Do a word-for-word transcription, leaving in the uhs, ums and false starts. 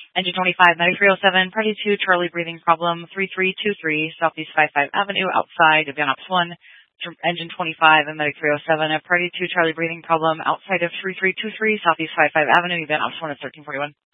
Engine twenty-five, Medic three oh seven, Party two, Charlie breathing problem, three three two three, Southeast fifty-five Avenue, outside of Van Ops one. Engine twenty-five and Medic three oh seven, Party two, Charlie breathing problem, outside of three three two three, Southeast fifty-five Avenue, Van Ops one is thirteen forty-one.